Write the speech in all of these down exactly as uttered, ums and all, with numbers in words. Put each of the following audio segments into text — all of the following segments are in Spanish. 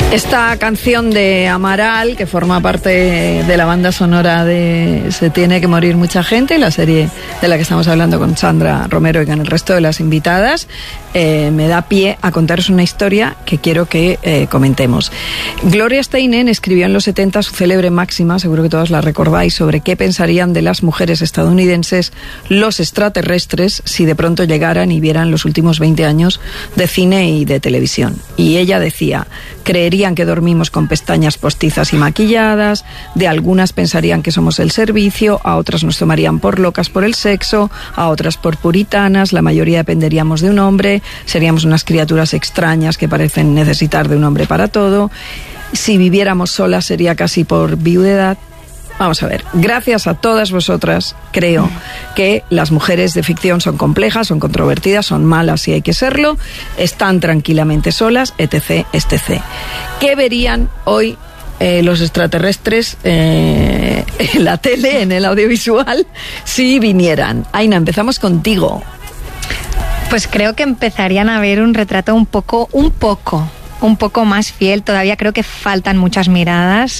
Esta canción de Amaral, que forma parte de la banda sonora de Se tiene que morir mucha gente, la serie de la que estamos hablando con Sandra Romero y con el resto de las invitadas, eh, me da pie a contaros una historia que quiero que eh, comentemos. Gloria Steinem escribió en los setenta su célebre máxima, seguro que todos la recordáis, sobre qué pensarían de las mujeres estadounidenses los extraterrestres si de pronto llegaran y vieran los últimos veinte años de cine y de televisión. Y ella decía: creerían que dormimos con pestañas postizas y maquilladas, de algunas pensarían que somos el servicio, a otras nos tomarían por locas por el sexo, a otras por puritanas, la mayoría dependeríamos de un hombre, seríamos unas criaturas extrañas que parecen necesitar de un hombre para todo, si viviéramos solas sería casi por viudedad. Vamos a ver, gracias a todas vosotras, creo que las mujeres de ficción son complejas, son controvertidas, son malas si hay que serlo, están tranquilamente solas, etc, etcétera. ¿Qué verían hoy eh, los extraterrestres eh, en la tele, en el audiovisual, si vinieran? Aina, empezamos contigo. Pues creo que empezarían a ver un retrato un poco, un poco... un poco más fiel. Todavía creo que faltan muchas miradas,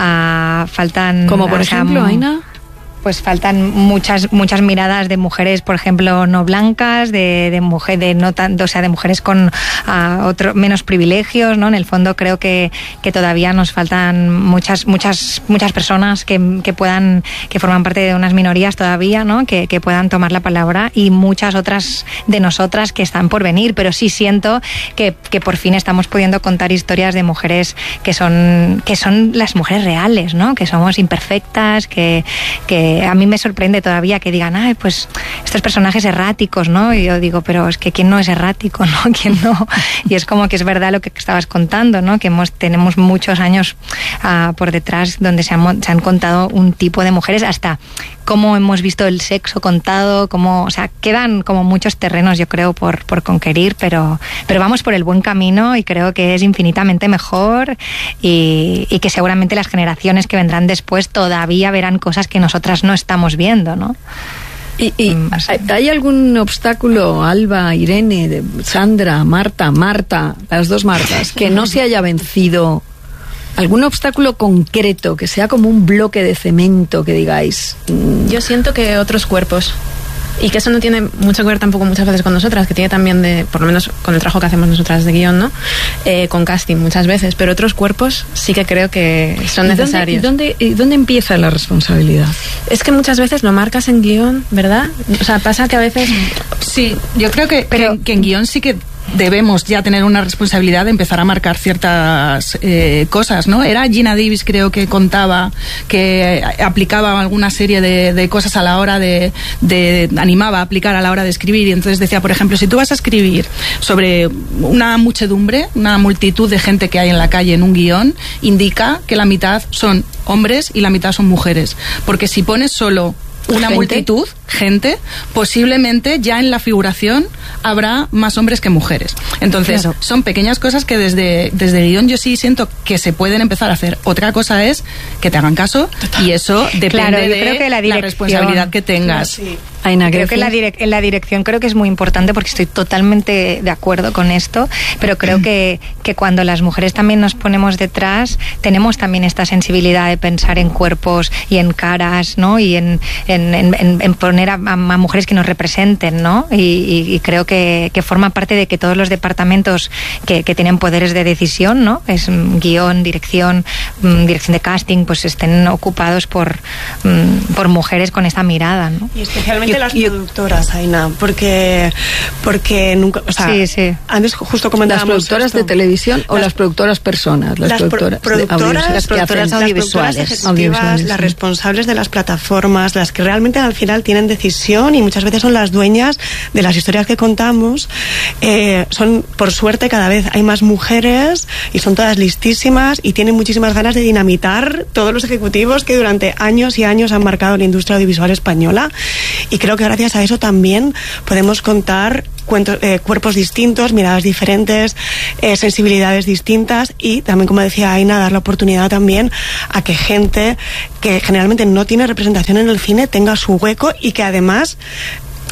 uh, faltan... Como por ejemplo, sea, Aina... Pues faltan muchas muchas miradas de mujeres, por ejemplo, no blancas, de de mujer, de no tanto, o sea, de mujeres con uh, otro menos privilegios, ¿no? En el fondo creo que que todavía nos faltan muchas muchas muchas personas que que puedan que forman parte de unas minorías todavía, ¿no? Que que puedan tomar la palabra, y muchas otras de nosotras que están por venir, pero sí siento que que por fin estamos pudiendo contar historias de mujeres que son que son las mujeres reales, ¿no? Que somos imperfectas, que que a mí me sorprende todavía que digan, ay, pues estos personajes erráticos, ¿no? Y yo digo, pero es que ¿quién no es errático, no? ¿Quién no? Y es como que es verdad lo que estabas contando, ¿no? Que hemos, tenemos muchos años uh, por detrás donde se han, se han contado un tipo de mujeres, hasta cómo hemos visto el sexo contado, cómo, o sea, quedan como muchos terrenos, yo creo, por, por conquerir, pero, pero vamos por el buen camino y creo que es infinitamente mejor, y, y que seguramente las generaciones que vendrán después todavía verán cosas que nosotras no estamos viendo, ¿no? ¿Y, y hay algún obstáculo, Alba, Irene, Sandra, Marta, Marta, las dos Martas, que no se haya vencido? ¿Algún obstáculo concreto, que sea como un bloque de cemento, que digáis? Mmm... Yo siento que otros cuerpos. Y que eso no tiene mucho que ver tampoco muchas veces con nosotras, que tiene también, de, por lo menos con el trabajo que hacemos nosotras de guión, ¿no? Eh, con casting muchas veces, pero otros cuerpos sí que creo que son necesarios. ¿Y dónde, y dónde empieza la responsabilidad? Es que muchas veces lo marcas en guión, ¿verdad? O sea, pasa que a veces... Sí, yo creo que, pero, que, que en guión sí que debemos ya tener una responsabilidad de empezar a marcar ciertas eh, cosas, ¿no? Era Gina Davis, creo que contaba que aplicaba alguna serie de, de cosas a la hora de, de, animaba a aplicar a la hora de escribir, y entonces decía, por ejemplo, si tú vas a escribir sobre una muchedumbre, una multitud de gente que hay en la calle en un guión, indica que la mitad son hombres y la mitad son mujeres, porque si pones solo una ¿Gente? multitud, gente, posiblemente ya en la figuración habrá más hombres que mujeres. Entonces, claro, son pequeñas cosas que desde, desde el guión yo sí siento que se pueden empezar a hacer. Otra cosa es que te hagan caso, y eso depende, claro, de creo que la, la responsabilidad que tengas. Sí. Aina, creo que la direc- en la dirección creo que es muy importante, porque estoy totalmente de acuerdo con esto, pero creo mm. que, que cuando las mujeres también nos ponemos detrás, tenemos también esta sensibilidad de pensar en cuerpos y en caras, ¿no? Y en, en, en, en poner a, a mujeres que nos representen, ¿no? Y, y, y creo que, que forma parte de que todos los departamentos que, que tienen poderes de decisión, ¿no? Es um, guión, dirección, um, dirección de casting, pues estén ocupados por, um, por mujeres con esta mirada, ¿no? Y especialmente las yo, productoras, Aina, porque porque nunca, o sea, sí, sí. antes justo comentábamos las productoras esto. de televisión o las, las productoras personas, las, las productoras, pro- productoras, de las productoras audiovisuales, las productoras audiovisuales, las responsables de las plataformas, las que realmente al final tienen decisión y muchas veces son las dueñas de las historias que contamos. Eh, son, por suerte, cada vez hay más mujeres y son todas listísimas y tienen muchísimas ganas de dinamitar todos los ejecutivos que durante años y años han marcado la industria audiovisual española. Y creo que gracias a eso también podemos contar cuentos, eh, cuerpos distintos, miradas diferentes, eh, sensibilidades distintas, y también, como decía Aina, dar la oportunidad también a que gente que generalmente no tiene representación en el cine tenga su hueco, y que además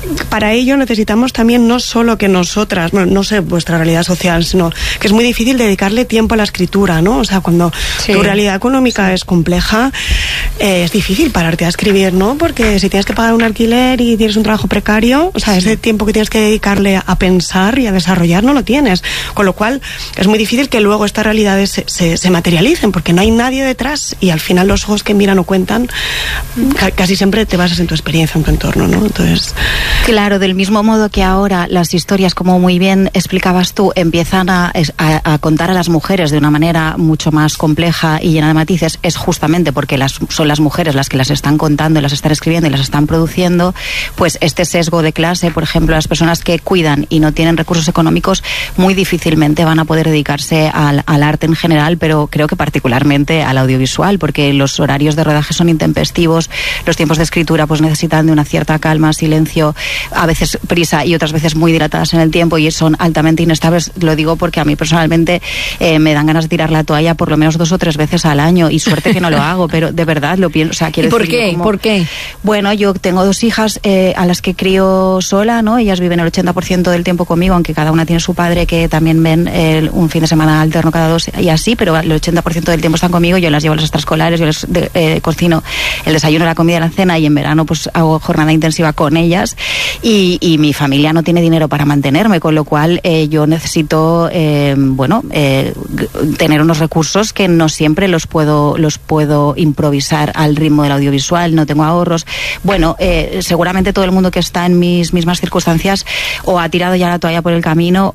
para ello necesitamos también no solo que nosotras, bueno, no sé vuestra realidad social, sino que es muy difícil dedicarle tiempo a la escritura, ¿no? O sea, cuando sí. tu realidad económica sí. es compleja, eh, es difícil pararte a escribir, ¿no? Porque si tienes que pagar un alquiler y tienes un trabajo precario, o sea, sí. ese tiempo que tienes que dedicarle a pensar y a desarrollar no lo tienes. Con lo cual, es muy difícil que luego estas realidades se, se, se materialicen, porque no hay nadie detrás y al final los ojos que miran o cuentan, ca- casi siempre te basas en tu experiencia, en tu entorno, ¿no? Entonces... Claro, del mismo modo que ahora las historias, como muy bien explicabas tú, empiezan a, a, a contar a las mujeres de una manera mucho más compleja y llena de matices, es justamente porque las, son las mujeres las que las están contando, las están escribiendo y las están produciendo, pues este sesgo de clase, por ejemplo, las personas que cuidan y no tienen recursos económicos muy difícilmente van a poder dedicarse al, al arte en general, pero creo que particularmente al audiovisual, porque los horarios de rodaje son intempestivos, los tiempos de escritura pues necesitan de una cierta calma, silencio, a veces prisa y otras veces muy dilatadas en el tiempo y son altamente inestables. Lo digo porque a mí personalmente eh, me dan ganas de tirar la toalla por lo menos dos o tres veces al año y suerte que no lo hago, pero de verdad lo pienso. O sea, quiero ¿Y por decir, qué? Como, ¿Por qué? Bueno, yo tengo dos hijas eh, a las que crío sola, ¿no? Ellas viven el ochenta por ciento del tiempo conmigo, aunque cada una tiene su padre que también ven eh, un fin de semana alterno cada dos y así, pero el ochenta por ciento del tiempo están conmigo. Yo las llevo a las extraescolares, yo les de, eh, cocino el desayuno, la comida, la cena y en verano pues hago jornada intensiva con ellas y, y mi familia no tiene dinero para mantenerme, con lo cual eh, yo necesito eh, bueno eh, tener unos recursos que no siempre los puedo los puedo improvisar al ritmo del audiovisual, no tengo ahorros. Bueno, eh, seguramente todo el mundo que está en mis mismas circunstancias o ha tirado ya la toalla por el camino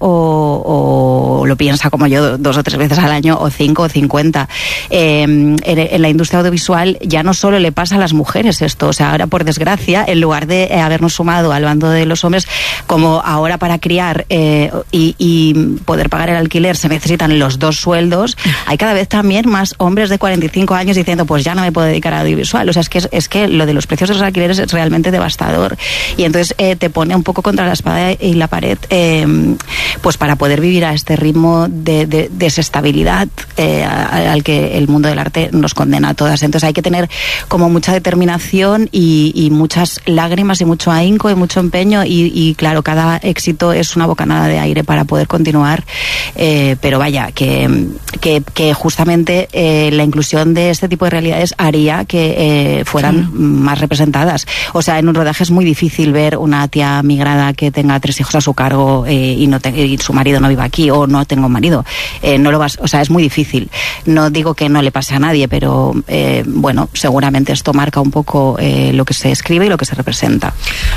o, o lo piensa como yo dos o tres veces al año o cinco o cincuenta. Eh, en, en la industria audiovisual ya no solo le pasa a las mujeres esto, o sea, ahora por desgracia, en lugar de eh, habernos sumado al bando de los hombres, como ahora para criar eh, y, y poder pagar el alquiler se necesitan los dos sueldos, hay cada vez también más hombres de cuarenta y cinco años diciendo pues ya no me puedo dedicar al audiovisual. O sea, es que, es que lo de los precios de los alquileres es realmente devastador y entonces eh, te pone un poco contra la espada y la pared eh, pues para poder vivir a este ritmo de, de, de desestabilidad eh, al que el mundo del arte nos condena a todas. Entonces hay que tener como mucha determinación y, y muchas lágrimas y mucho ahínco y mucho empeño y, y claro, cada éxito es una bocanada de aire para poder continuar, eh, pero vaya, que, que, que justamente eh, la inclusión de este tipo de realidades haría que eh, fueran sí. más representadas. O sea, en un rodaje es muy difícil ver una tía migrada que tenga tres hijos a su cargo eh, y, no te, y su marido no viva aquí o no tenga un marido. Eh, no lo vas, o sea, es muy difícil. No digo que no le pase a nadie, pero eh, bueno, seguramente esto marca un poco eh, lo que se escribe y lo que se representa.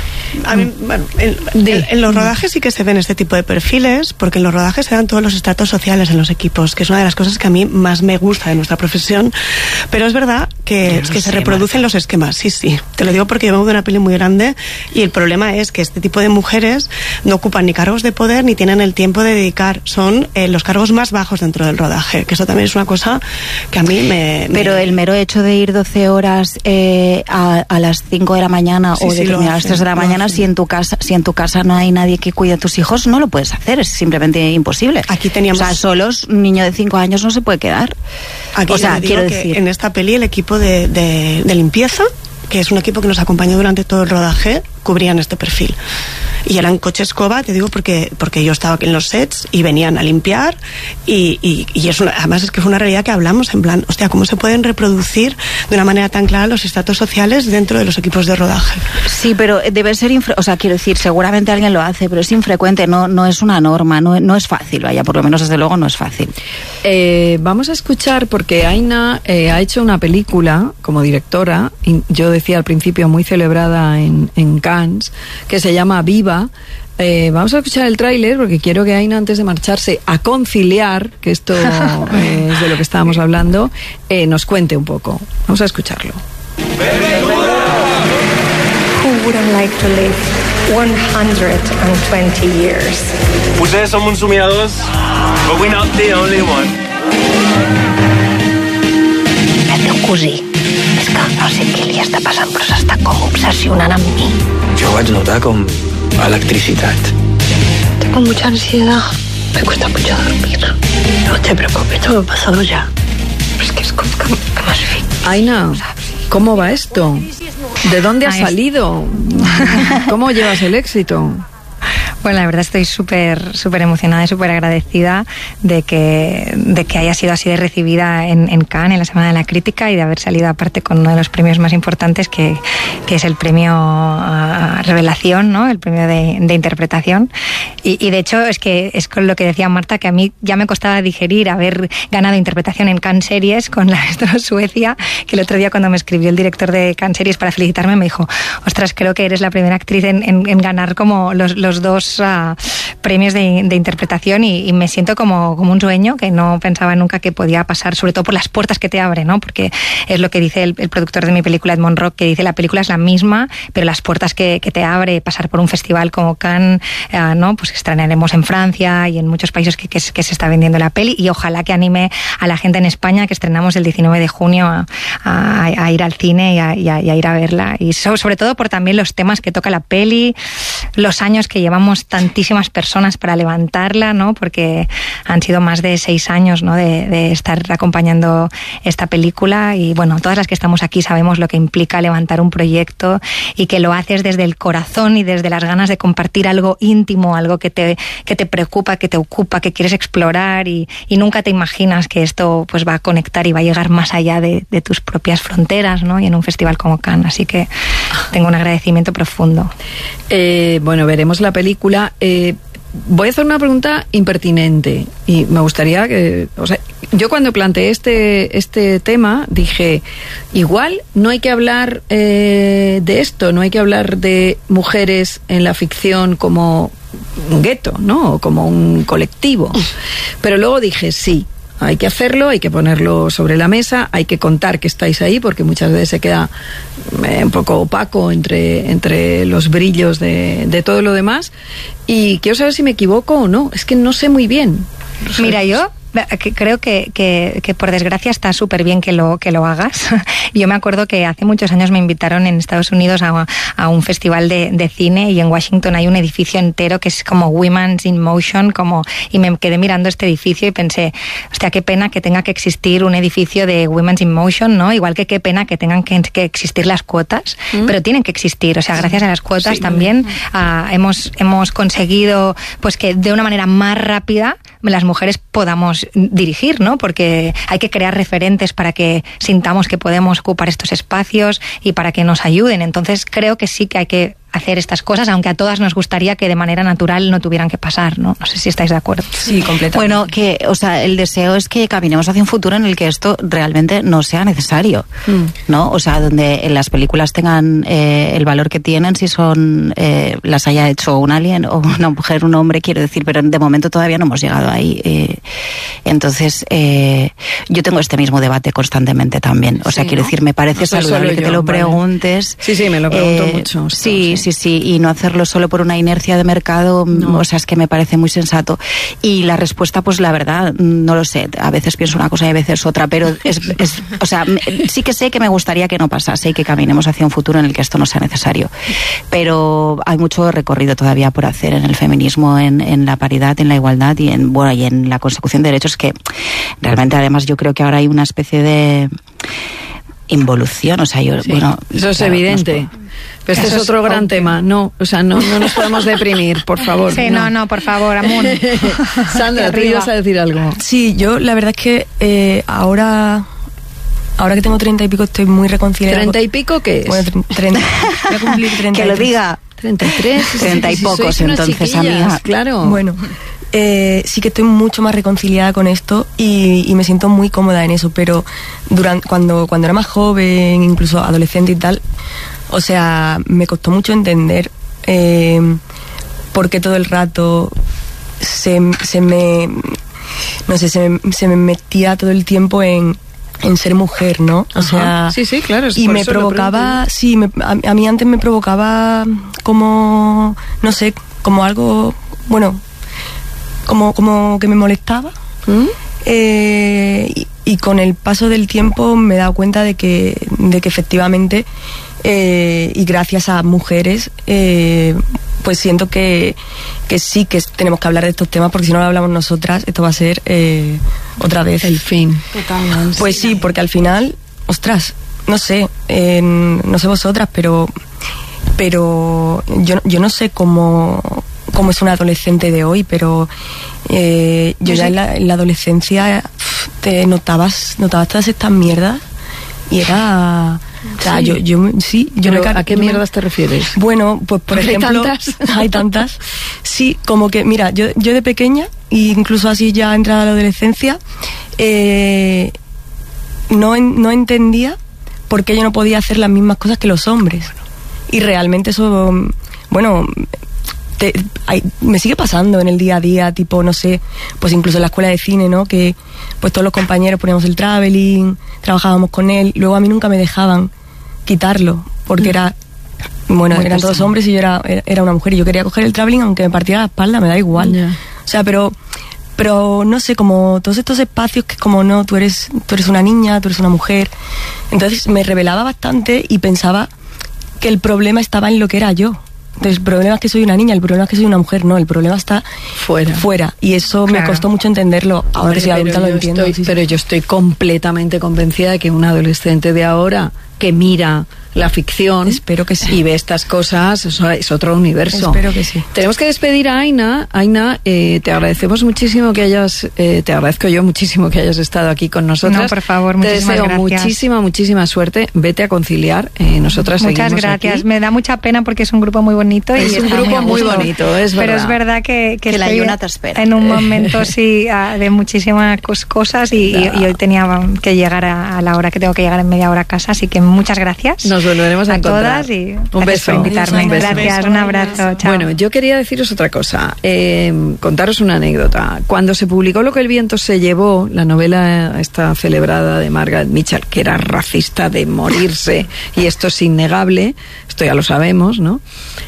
A mí, bueno, en, en, en los rodajes sí que se ven este tipo de perfiles, porque en los rodajes se dan todos los estratos sociales en los equipos, que es una de las cosas que a mí más me gusta de nuestra profesión, pero es verdad que, que se reproducen los esquemas, sí, sí. Te lo digo porque yo vengo de una peli muy grande y el problema es que este tipo de mujeres no ocupan ni cargos de poder ni tienen el tiempo de dedicar, son eh, los cargos más bajos dentro del rodaje, que eso también es una cosa que a mí me... Pero me... el mero hecho de ir doce horas eh, a, a las cinco de la mañana sí, o de sí, terminar a las tres de la mañana, si en tu casa si en tu casa no hay nadie que cuide a tus hijos, no lo puedes hacer, es simplemente imposible. Aquí teníamos... O sea, solos, un niño de cinco años no se puede quedar. Aquí o sea, quiero que decir... en esta peli el equipo de, de, de limpieza, que es un equipo que nos acompañó durante todo el rodaje, cubrían este perfil. Y eran coche escoba, te digo, porque porque yo estaba aquí en los sets y venían a limpiar y, y, y es una, además es que fue una realidad que hablamos en plan, hostia, ¿cómo se pueden reproducir de una manera tan clara los estratos sociales dentro de los equipos de rodaje? Sí, pero debe ser, infre- o sea, quiero decir, seguramente alguien lo hace, pero es infrecuente, no, no es una norma, no, no es fácil, vaya, por lo menos desde luego no es fácil. Eh, vamos a escuchar, porque Aina eh, ha hecho una película como directora, y yo decía al principio muy celebrada en, en Cannes, que se llama Viva. Eh, vamos a escuchar el tráiler porque quiero que Aina, antes de marcharse a conciliar, que esto eh, es de lo que estábamos hablando, eh, nos cuente un poco. Vamos a escucharlo. Who wouldn't like to live one hundred twenty years? Potser som uns somiadors, but we're not the only one. El teu cosí, és que no sé què li està passant, però s'està com obsessionant amb mi. Jo vaig notar com electricitat. Tengo mucha ansiedad. Me cuesta mucho dormir. No te preocupes, todo ha pasado ya. Pero es que es como que, que más fin. Aina, ¿cómo va esto? ¿De dónde has salido? ¿Cómo llevas el éxito? Bueno, la verdad estoy súper súper emocionada y súper agradecida de que, de que haya sido así de recibida en, en Cannes, en la Semana de la Crítica, y de haber salido aparte con uno de los premios más importantes, que, que es el premio a Revelación, ¿no? El premio de, de interpretación. Y, y de hecho es que es con lo que decía Marta, que a mí ya me costaba digerir haber ganado interpretación en Cannes Series con la Astro Suecia, que el otro día cuando me escribió el director de Cannes Series para felicitarme me dijo, ostras, creo que eres la primera actriz en, en, en ganar como los, los dos uh, premios de, de interpretación, y, y me siento como, como un sueño que no pensaba nunca que podía pasar, sobre todo por las puertas que te abre, ¿no? Porque es lo que dice el, el productor de mi película, Edmond Rock, que dice la película es la misma, pero las puertas que, que te abre pasar por un festival como Cannes, uh, ¿no? Pues estrenaremos en Francia y en muchos países que, que, que se está vendiendo la peli, y ojalá que anime a la gente en España, que estrenamos el diecinueve de junio a, a, a ir al cine y a, y, a, y a ir a verla, y so, sobre todo por también los temas que toca la peli, los años que llevamos tantísimas personas para levantarla, ¿no? Porque han sido más de seis años, ¿no? de, de estar acompañando esta película, y bueno, todas las que estamos aquí sabemos lo que implica levantar un proyecto, y que lo haces desde el corazón y desde las ganas de compartir algo íntimo, algo que te, que te preocupa, que te ocupa, que quieres explorar, y, y nunca te imaginas que esto pues va a conectar y va a llegar más allá de, de tus propias fronteras, ¿no? Y en un festival como Cannes, así que tengo un agradecimiento profundo. Eh, bueno, veremos la película. Eh, voy a hacer una pregunta impertinente, y me gustaría que, o sea, yo cuando planteé este este tema dije, igual no hay que hablar eh, de esto, no hay que hablar de mujeres en la ficción como un gueto, ¿no? O como un colectivo. Pero luego dije, sí, hay que hacerlo, hay que ponerlo sobre la mesa, hay que contar que estáis ahí, porque muchas veces se queda eh, un poco opaco entre, entre los brillos de, de todo lo demás. Y quiero saber si me equivoco o no, es que no sé muy bien. Mira, yo creo que, que, que por desgracia está súper bien que lo, que lo hagas. Yo me acuerdo que hace muchos años me invitaron en Estados Unidos a, a un festival de, de cine, y en Washington hay un edificio entero que es como Women's in Motion, como, y me quedé mirando este edificio y pensé, hostia, qué pena que tenga que existir un edificio de Women's in Motion, ¿no? Igual que qué pena que tengan que, que existir las cuotas, ¿Mm? Pero tienen que existir, o sea, gracias a las cuotas sí, también uh, hemos, hemos conseguido pues que de una manera más rápida las mujeres podamos dirigir, ¿no? Porque hay que crear referentes para que sintamos que podemos ocupar estos espacios y para que nos ayuden. Entonces creo que sí que hay que hacer estas cosas, aunque a todas nos gustaría que de manera natural no tuvieran que pasar, ¿no? No sé si estáis de acuerdo. Sí, completamente. Bueno, que, o sea, el deseo es que caminemos hacia un futuro en el que esto realmente no sea necesario, mm. ¿no? O sea, donde las películas tengan eh, el valor que tienen, si son, eh, las haya hecho un alien o una mujer, un hombre, quiero decir, pero de momento todavía no hemos llegado ahí. Eh, entonces, eh, yo tengo este mismo debate constantemente también. O sea, sí, quiero ¿no? decir, me parece no saludable que yo, te lo vale. preguntes. Sí, sí, me lo pregunto eh, mucho. Esto, sí, sí. Sí, sí, y no hacerlo solo por una inercia de mercado, no. O sea, es que me parece muy sensato. Y la respuesta, pues la verdad, no lo sé, a veces pienso una cosa y a veces otra, pero es, es o sea, sí que sé que me gustaría que no pasase y que caminemos hacia un futuro en el que esto no sea necesario. Pero hay mucho recorrido todavía por hacer en el feminismo, en, en la paridad, en la igualdad y en, bueno, y en la consecución de derechos, que realmente además yo creo que ahora hay una especie de involución, o sea, yo, sí, bueno... Eso es claro, evidente. Nos... Pero este es otro gran obvio. tema. No, o sea, no, no nos podemos deprimir, por favor. Sí, no, no, no por favor, Amun. Sandra, tú ibas a decir algo. Sí, yo la verdad es que eh, ahora... Ahora que tengo treinta y pico estoy muy reconciliada. ¿Treinta y pico qué es? Bueno, treinta. Voy a cumplir treinta. Que lo diga. Treinta y tres. Treinta y pocos, entonces, amiga. Claro. Bueno, eh, sí que estoy mucho más reconciliada con esto y, y me siento muy cómoda en eso, pero durante, cuando, cuando era más joven, incluso adolescente y tal, o sea, me costó mucho entender eh, por qué todo el rato se, se me... No sé, se me, se me metía todo el tiempo en... en ser mujer, ¿no? O Ajá. sea, sí, sí, claro. Y me provocaba, sí, me, a, a mí antes me provocaba como, no sé, como algo, bueno, como, como que me molestaba. ¿Mm? Eh, y, y con el paso del tiempo me he dado cuenta de que, de que efectivamente, eh, y gracias a mujeres, eh, pues siento que, que sí que tenemos que hablar de estos temas, porque si no lo hablamos nosotras, esto va a ser eh, otra vez el fin. Totalmente. Pues sí, porque al final, ostras, no sé, eh, no sé vosotras, pero pero yo, yo no sé cómo, cómo es un adolescente de hoy, pero eh, yo ya en la, en la adolescencia te notabas, notabas todas estas mierdas y era... O sea, sí. yo, yo, sí, yo ¿Pero me, ¿a qué mierdas te refieres? Bueno, pues por ¿Hay ejemplo... tantas? Hay tantas. Sí, como que, mira, yo, yo de pequeña, e incluso así ya entrada a la adolescencia, eh, no, no entendía por qué yo no podía hacer las mismas cosas que los hombres. Y realmente eso, bueno... Te, hay, me sigue pasando en el día a día, tipo, no sé, pues incluso en la escuela de cine, ¿no? Que pues todos los compañeros poníamos el traveling, trabajábamos con él, luego a mí nunca me dejaban quitarlo, porque era, bueno, Muy eran todos hombres y yo era, era una mujer y yo quería coger el traveling aunque me partiera la espalda, me da igual. Yeah. O sea, pero, pero no sé, como todos estos espacios que como no, tú eres, tú eres una niña, tú eres una mujer, entonces me rebelaba bastante y pensaba que el problema estaba en lo que era yo. Entonces, el problema es que soy una niña, el problema es que soy una mujer, no, el problema está fuera. fuera. Y eso claro. me costó mucho entenderlo. Ahora Hombre, si adulta lo entiendo. Estoy, sí, pero sí. yo estoy completamente convencida de que un adolescente de ahora que mira la ficción Espero que sí. y ve estas cosas, eso es otro universo. Espero que sí. Tenemos que despedir a Aina. Aina, eh, te agradecemos muchísimo que hayas, eh, te agradezco yo muchísimo que hayas estado aquí con nosotras. No, por favor, te muchísimas deseo gracias. muchísima, muchísima suerte. Vete a conciliar. Eh, nosotras Muchas seguimos gracias. aquí. Me da mucha pena porque es un grupo muy bonito. Es y un grupo muy, muy bonito, es verdad. Pero es verdad que, que, que la estoy Yuna te espera. En un momento sí de muchísimas cosas y, y, y hoy tenía que llegar a, a la hora que tengo que llegar en media hora a casa, así que muchas gracias. Nos volveremos a, a encontrar. Todas y un beso por invitarme. Un beso. Gracias, un abrazo. Chao. Bueno, yo quería deciros otra cosa, eh, contaros una anécdota. Cuando se publicó Lo que el viento se llevó, la novela esta celebrada de Margaret Mitchell, que era racista de morirse, y esto es innegable, esto ya lo sabemos, ¿no?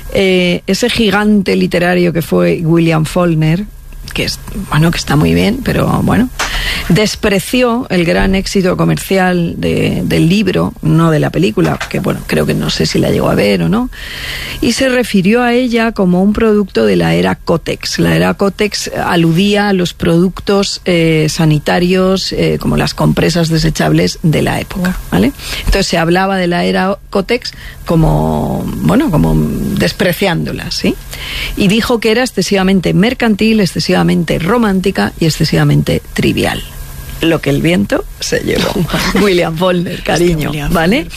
Eh, ese gigante literario que fue William Faulkner, que es, bueno, que está muy bien, pero bueno, despreció el gran éxito comercial de, del libro, no de la película, que bueno, creo que no sé si la llegó a ver o no, y se refirió a ella como un producto de la era Kotex. La era Kotex aludía a los productos eh, sanitarios, eh, como las compresas desechables de la época, ¿vale? Entonces se hablaba de la era Kotex como, bueno, como despreciándola, ¿sí? Y dijo que era excesivamente mercantil, excesivamente romántica y excesivamente trivial. Lo que el viento se llevó. William Faulkner, cariño, ¿vale?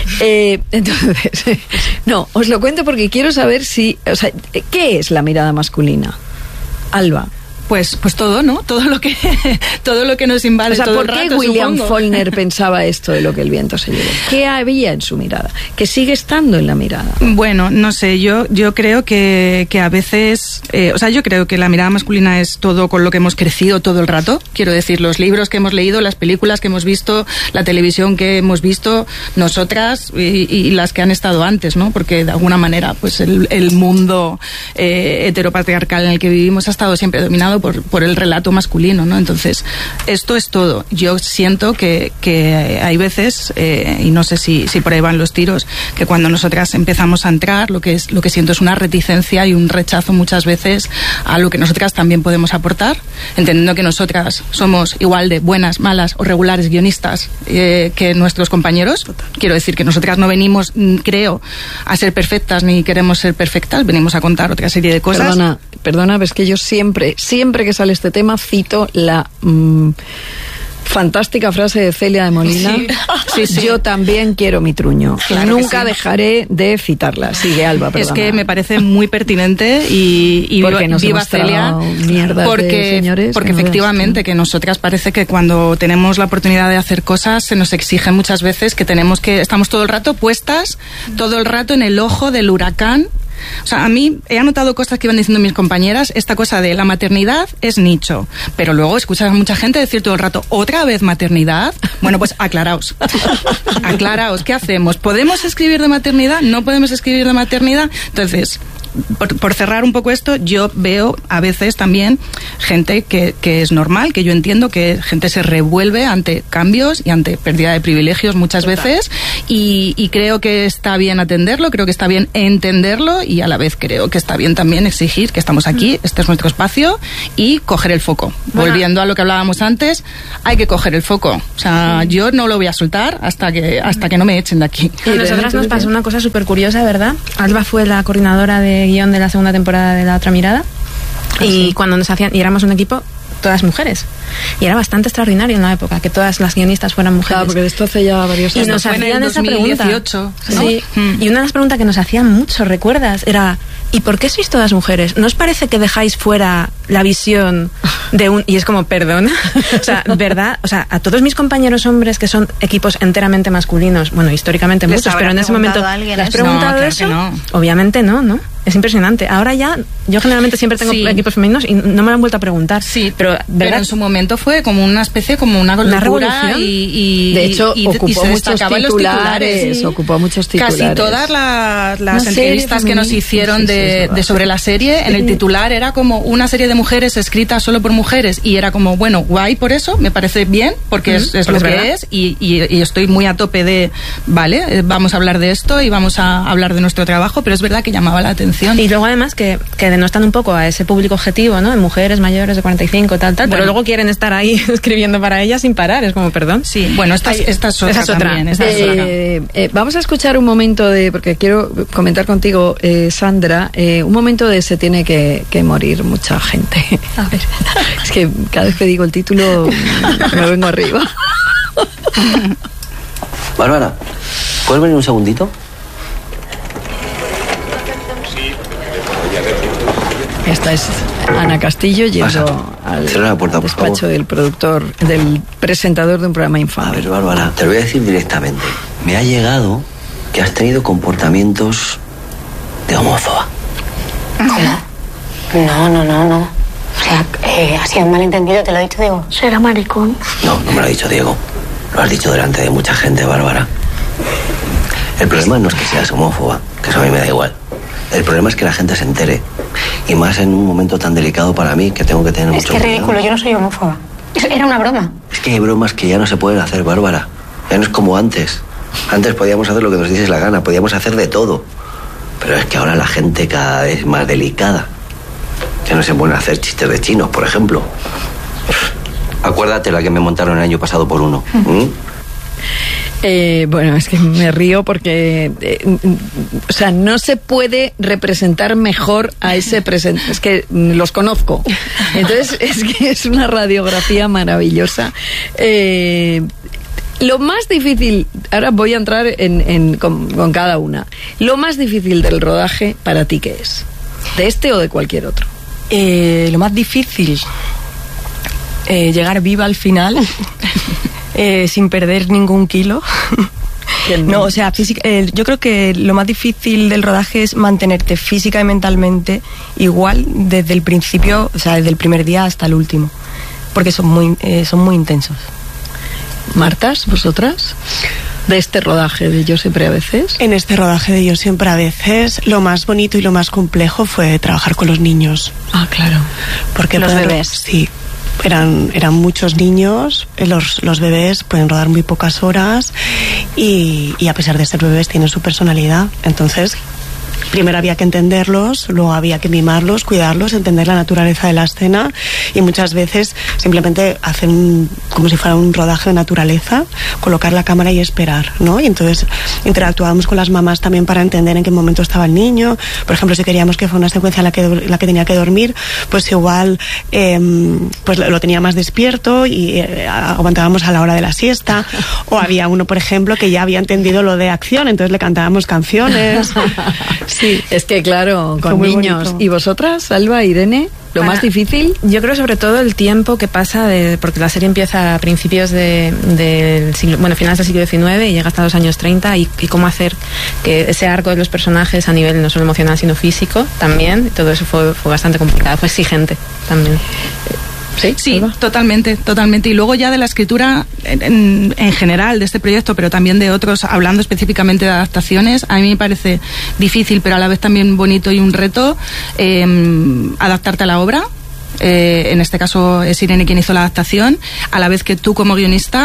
Eh, entonces, no, os lo cuento porque quiero saber si, o sea, ¿qué es la mirada masculina? Alba. Pues, pues todo, ¿no? Todo lo que, todo lo que nos invade. O sea, todo ¿por el qué rato, William supongo? Faulkner pensaba esto de lo que el viento se llevó? ¿Qué había en su mirada? ¿Qué sigue estando en la mirada? Bueno, no sé, yo, yo creo que, que a veces, eh, o sea, yo creo que la mirada masculina es todo con lo que hemos crecido todo el rato. Quiero decir, los libros que hemos leído, las películas que hemos visto, la televisión que hemos visto, nosotras y, y las que han estado antes, ¿no? Porque de alguna manera, pues el, el mundo eh, heteropatriarcal en el que vivimos ha estado siempre dominado Por, por el relato masculino, ¿no? Entonces, esto es todo. Yo siento que, que hay veces, eh, y no sé si, si por ahí van los tiros, que cuando nosotras empezamos a entrar, lo que es, lo que siento es una reticencia y un rechazo muchas veces a lo que nosotras también podemos aportar, entendiendo que nosotras somos igual de buenas, malas o regulares guionistas eh, que nuestros compañeros. Quiero decir que nosotras no venimos, creo, a ser perfectas ni queremos ser perfectas, venimos a contar otra serie de cosas. Perdona, perdona, ves que yo siempre, siempre Siempre que sale este tema cito la mmm, fantástica frase de Celia de Molina. Sí. Sí, sí. Yo también quiero mi truño. Claro Nunca sí. dejaré de citarla. Sigue, Alba, perdona. Es que me parece muy pertinente y, y porque viva, nos viva Celia. Porque, de señores, porque efectivamente que nosotras parece que cuando tenemos la oportunidad de hacer cosas se nos exige muchas veces que tenemos que estamos todo el rato puestas, todo el rato en el ojo del huracán. O sea, a mí he anotado cosas que iban diciendo mis compañeras, esta cosa de la maternidad es nicho, pero luego escuchas a mucha gente decir todo el rato, ¿otra vez maternidad? Bueno, pues aclaraos, aclaraos, ¿qué hacemos? ¿Podemos escribir de maternidad? ¿No podemos escribir de maternidad? Entonces, por, por cerrar un poco esto, yo veo a veces también gente que, que es normal, que yo entiendo que gente se revuelve ante cambios y ante pérdida de privilegios muchas Total. veces y, y creo que está bien atenderlo, creo que está bien entenderlo y a la vez creo que está bien también exigir que estamos aquí, este es nuestro espacio y coger el foco. Bueno. Volviendo a lo que hablábamos antes, hay que coger el foco. O sea, yo no lo voy a soltar hasta que hasta que no me echen de aquí. A nosotras nos pasó una cosa súper curiosa, ¿verdad? Alba fue la coordinadora de guión de la segunda temporada de La Otra Mirada. Y sí. Cuando nos hacían, y éramos un equipo, todas mujeres. Y era bastante extraordinario en la época que todas las guionistas fueran mujeres. Claro, porque de esto hace ya varios años. Y nos hacían esa pregunta. dos mil dieciocho, ¿no? Sí. Mm. Y una de las preguntas que nos hacían mucho, ¿recuerdas? Era, ¿y por qué sois todas mujeres? ¿No os parece que dejáis fuera la visión de un... Y es como, perdona. O sea, ¿verdad? O sea, a todos mis compañeros hombres que son equipos enteramente masculinos, bueno, históricamente ¿Les muchos, pero en ese momento... ¿Les has eso? preguntado no, claro eso? No. Obviamente no, ¿no? Es impresionante. Ahora ya, yo generalmente siempre tengo sí. equipos femeninos y no me lo han vuelto a preguntar. Sí, pero, pero en su momento fue como una especie, como una, una revolución. Y, y, de hecho, y, ocupó, y se muchos titulares, los titulares. Sí. Ocupó muchos titulares. Casi todas las, las entrevistas que nos hicieron de, sí, de sobre la serie, en el titular era como una serie de mujeres escrita solo por mujeres y era como, bueno, guay por eso, me parece bien, porque mm, es, es lo es que verdad. es y, y, y estoy muy a tope de, vale, vamos a hablar de esto y vamos a hablar de nuestro trabajo, pero es verdad que llamaba la atención. Y luego además que, que denostan un poco a ese público objetivo, ¿no? De mujeres mayores de cuarenta y cinco, tal, tal, bueno. Pero luego quieren estar ahí escribiendo para ellas sin parar, es como, perdón. Sí, bueno, esta, Ay, esta es otra, esa es otra. También, esa eh, es otra. Eh, vamos a escuchar un momento de, porque quiero comentar contigo, eh, Sandra, eh, un momento de se tiene que, que morir mucha gente. A ver. Es que cada vez que digo el título me vengo arriba. Bárbara, ¿puedes venir un segundito? Esta es Ana Castillo yendo al la puerta, despacho del productor, del presentador de un programa infame. A ver, Bárbara, te lo voy a decir directamente. Me ha llegado que has tenido comportamientos de homófoba. No, no, no, no. O sea, eh, ha sido un malentendido, te lo he dicho, Diego. ¿Será maricón? No, no me lo ha dicho Diego. Lo has dicho delante de mucha gente, Bárbara. El problema no es que seas homófoba, que eso a mí me da igual. El problema es que la gente se entere. Y más en un momento tan delicado para mí que tengo que tener es mucho que cuidado. Es ridículo, yo no soy homófoba. Era una broma. Es que hay bromas que ya no se pueden hacer, Bárbara. Ya no es como antes. Antes podíamos hacer lo que nos diese la gana, podíamos hacer de todo. Pero es que ahora la gente cada vez es más delicada. Ya no se pueden hacer chistes de chinos, por ejemplo. Acuérdate la que me montaron el año pasado por uno. ¿Mm? Eh, bueno, es que me río porque, eh, o sea, no se puede representar mejor a ese presente. Es que los conozco. Entonces, es que es una radiografía maravillosa. Eh, lo más difícil, ahora voy a entrar en, en, con, con cada una. Lo más difícil del rodaje, ¿para ti qué es? ¿De este o de cualquier otro? Eh, lo más difícil, eh, llegar viva al final. Eh, sin perder ningún kilo. No, o sea, física, eh, yo creo que lo más difícil del rodaje es mantenerte física y mentalmente igual desde el principio, o sea, desde el primer día hasta el último, porque son muy, eh, son muy intensos. Martas, vosotras, de este rodaje de Yo Siempre a Veces. En este rodaje de Yo Siempre a Veces, lo más bonito y lo más complejo fue trabajar con los niños. Ah, claro. Porque los poder, bebés. Sí. Eran, eran muchos niños, los, los bebés pueden rodar muy pocas horas y, y a pesar de ser bebés tienen su personalidad. Entonces, primero había que entenderlos, luego había que mimarlos, cuidarlos, entender la naturaleza de la escena y muchas veces simplemente hacer un, como si fuera un rodaje de naturaleza, colocar la cámara y esperar, ¿no? Y entonces interactuábamos con las mamás también para entender en qué momento estaba el niño. Por ejemplo, si queríamos que fuera una secuencia en la que, en la que tenía que dormir, pues igual eh, pues lo tenía más despierto y eh, aguantábamos a la hora de la siesta. O había uno, por ejemplo, que ya había entendido lo de acción, entonces le cantábamos canciones. Sí, es que claro, con niños. Bonito. ¿Y vosotras, Alba, Irene? ¿Lo Para, más difícil? Yo creo sobre todo el tiempo que pasa, de, porque la serie empieza a principios de, del siglo, bueno, finales del siglo diecinueve y llega hasta los años treinta y, y cómo hacer que ese arco de los personajes a nivel no solo emocional sino físico también, todo eso fue, fue bastante complicado, fue exigente también. Sí, sí, totalmente, totalmente. Y luego ya de la escritura en, en general de este proyecto, pero también de otros, hablando específicamente de adaptaciones, a mí me parece difícil, pero a la vez también bonito y un reto eh, adaptarte a la obra. Eh, en este caso es Irene quien hizo la adaptación, a la vez que tú como guionista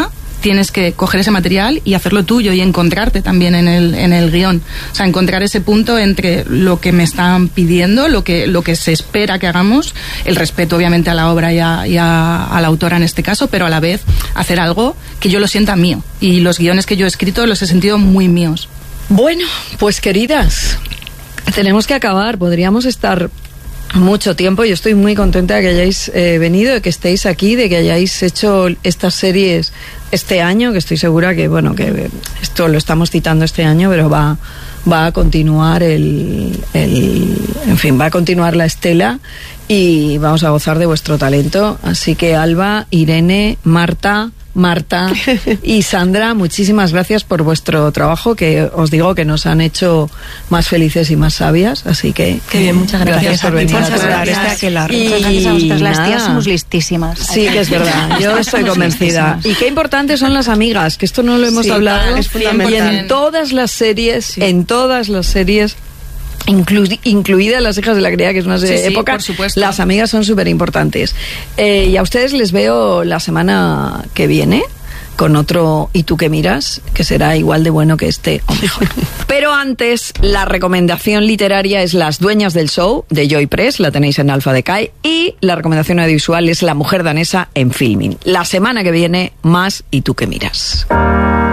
tienes que coger ese material y hacerlo tuyo y encontrarte también en el, en el guión. O sea, encontrar ese punto entre lo que me están pidiendo, lo que, lo que se espera que hagamos, el respeto obviamente a la obra y a, y a, a la autora en este caso, pero a la vez hacer algo que yo lo sienta mío. Y los guiones que yo he escrito los he sentido muy míos. Bueno, pues queridas, tenemos que acabar. Podríamos estar mucho tiempo. Yo estoy muy contenta de que hayáis eh, venido, de que estéis aquí, de que hayáis hecho estas series este año, que estoy segura que, bueno, que esto lo estamos citando este año, pero va, va a continuar el, el, en fin, va a continuar la estela y vamos a gozar de vuestro talento. Así que Alba, Irene, Marta, Marta y Sandra, muchísimas gracias por vuestro trabajo, que os digo que nos han hecho más felices y más sabias, así que qué bien, muchas gracias, gracias por venir. Muchas gracias. Y gracias a vosotras, las tías somos listísimas. Sí, que es verdad, yo estoy convencida. Y qué importantes son las amigas, que esto no lo hemos sí, hablado, es y en todas las series, sí. en todas las series Inclu- incluidas Las hijas de la cría, que es una serie sí, de sí, época, por supuesto. Las amigas son súper importantes. Eh, y a ustedes les veo la semana que viene con otro ¿Y tú qué miras?, que será igual de bueno que este o mejor. Pero antes, la recomendación literaria es Las dueñas del show, de Joy Press, la tenéis en Alfa Decay, y la recomendación audiovisual es La mujer danesa en Filmin. La semana que viene, más ¿Y tú qué miras?